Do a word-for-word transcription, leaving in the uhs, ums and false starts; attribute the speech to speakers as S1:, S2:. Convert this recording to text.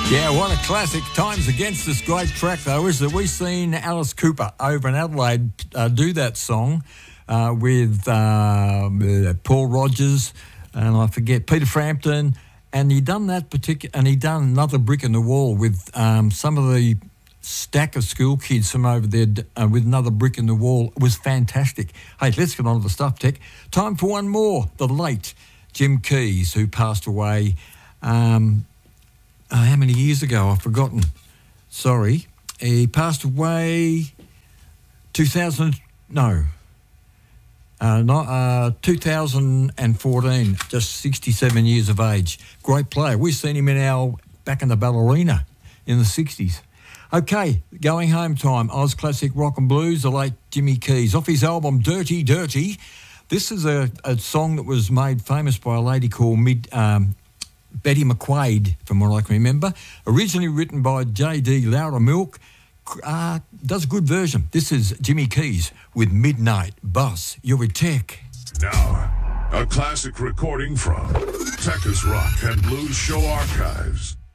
S1: Yeah, what a classic. Times Against This great track, though, is that we've seen Alice Cooper over in Adelaide uh, do that song uh, with uh, Paul Rogers and I forget, Peter Frampton, and he done that particular, and he done Another Brick in the Wall with um, some of the stack of school kids from over there uh, with Another Brick in the Wall. It was fantastic. Hey, let's get on to the stuff, Tech. Time for one more. The late Jim Keys, who passed away... Um, Uh, how many years ago? I've forgotten. Sorry. He passed away two thousand, no, uh, not, uh, two thousand fourteen, just sixty-seven years of age. Great player. We've seen him in our, back in the Ballerina in the sixties. Okay, going home time. Oz Classic Rock and Blues, the late Jimmy Keys. Off his album Dirty Dirty. This is a, a song that was made famous by a lady called Mid... Um, Betty McQuaid, from what I can remember. Originally written by J D Loudermilk. Uh, does a good version. This is Jimmy Keys with Midnight Bus. You're with Tech.
S2: Now, a classic recording from Tech's Rock and Blues Show Archives.